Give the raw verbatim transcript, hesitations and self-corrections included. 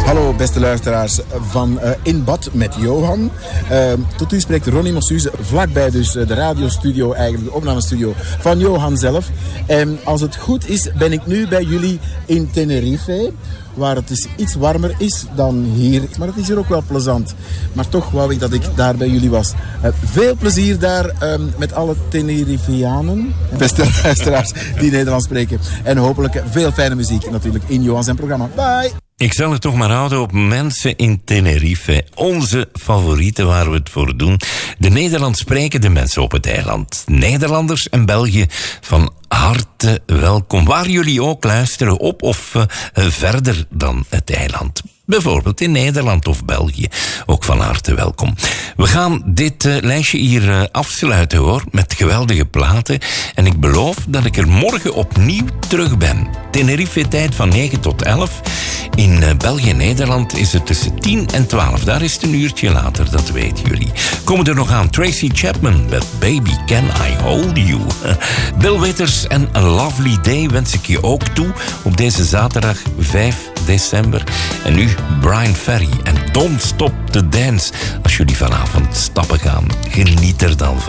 Hallo beste luisteraars van uh, In Bad met Johan. Uh, tot u spreekt Ronnie Mossuze, vlakbij dus uh, de radiostudio, eigenlijk de opnamestudio van Johan zelf. En als het goed is, ben ik nu bij jullie in Tenerife, waar het dus iets warmer is dan hier. Maar het is hier ook wel plezant. Maar toch wou ik dat ik daar bij jullie was. Uh, veel plezier daar uh, met alle Tenerifianen, beste luisteraars die Nederlands spreken. En hopelijk veel fijne muziek natuurlijk in Johan zijn programma. Bye! Ik zal het toch maar houden op mensen in Tenerife. Onze favorieten waar we het voor doen. De Nederlands sprekende mensen op het eiland. Nederlanders en België van harte welkom. Waar jullie ook luisteren, op of uh, verder dan het eiland. Bijvoorbeeld in Nederland of België. Ook van harte welkom. We gaan dit uh, lijstje hier uh, afsluiten hoor. Met geweldige platen. En ik beloof dat ik er morgen opnieuw terug ben. Tenerife tijd van negen tot elf. In uh, België en Nederland is het tussen tien en twaalf. Daar is het een uurtje later, dat weten jullie. Komen er nog aan Tracy Chapman met Baby Can I Hold You. Bill Withers en A Lovely Day wens ik je ook toe op deze zaterdag vijf december. En nu Brian Ferry en Don't Stop the Dance. Als jullie vanavond stappen gaan, geniet er dan van.